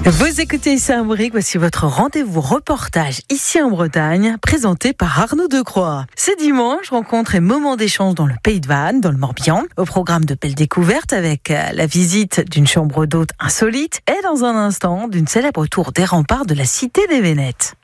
Vous écoutez Saint-Brieuc, voici votre rendez-vous reportage ici en Bretagne, présenté par Arnaud Decroix. Ce dimanche, rencontre et moments d'échange dans le Pays de Vannes, dans le Morbihan, au programme de belles découvertes avec la visite d'une chambre d'hôte insolite et dans un instant d'une célèbre tour des remparts de la cité des Vénètes.